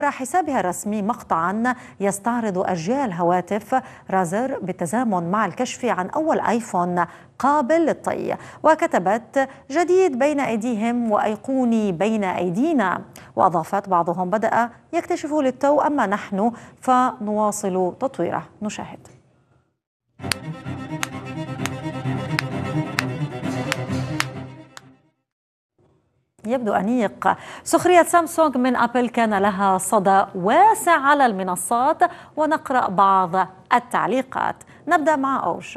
حسابها الرسمي مقطعا يستعرض أجيال هواتف رازر بالتزامن مع الكشف عن أول آيفون قابل للطي، وكتبت: جديد بين أيديهم وأيقوني بين أيدينا. وأضافت: بعضهم بدأ يكتشف للتو، أما نحن فنواصل تطويره. نشاهد. يبدو أنيق. سخرية سامسونج من أبل كان لها صدى واسع على المنصات، ونقرأ بعض التعليقات. نبدأ مع أوش.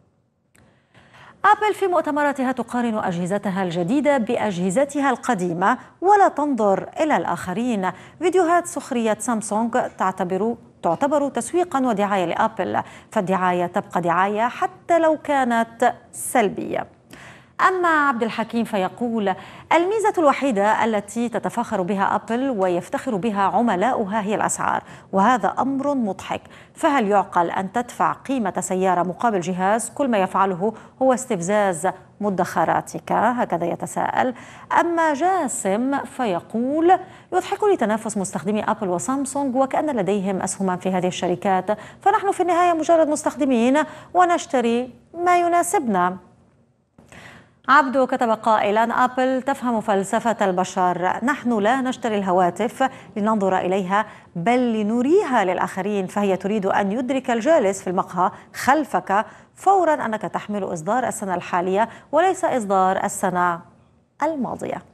أبل في مؤتمراتها تقارن أجهزتها الجديدة بأجهزتها القديمة ولا تنظر إلى الآخرين. فيديوهات سخرية سامسونج تعتبر تسويقا ودعاية لأبل، فالدعاية تبقى دعاية حتى لو كانت سلبية. أما عبد الحكيم فيقول: الميزة الوحيدة التي تتفاخر بها أبل ويفتخر بها عملاؤها هي الأسعار، وهذا أمر مضحك. فهل يعقل أن تدفع قيمة سيارة مقابل جهاز كل ما يفعله هو استفزاز مدخراتك؟ هكذا يتساءل. أما جاسم فيقول: يضحكني تنافس مستخدمي أبل وسامسونج وكأن لديهم أسهما في هذه الشركات، فنحن في النهاية مجرد مستخدمين ونشتري ما يناسبنا. عبدو كتب قائلا: أبل تفهم فلسفة البشر، نحن لا نشتري الهواتف لننظر إليها بل لنريها للآخرين، فهي تريد أن يدرك الجالس في المقهى خلفك فورا أنك تحمل إصدار السنة الحالية وليس إصدار السنة الماضية.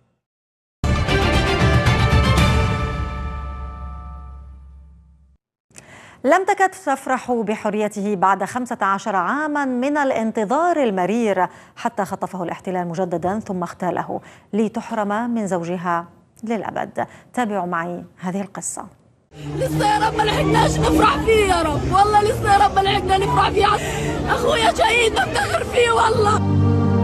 لم تكد تفرح بحريته بعد 15 عاما من الانتظار المرير حتى خطفه الاحتلال مجددا ثم اغتاله لتحرم من زوجها للأبد. تابعوا معي هذه القصة. لسه يا رب ما لحقناش نفرح فيه يا رب، والله لسه يا رب ما لحقنا نفرح فيه. أخويا شهيد نفتخر فيه والله.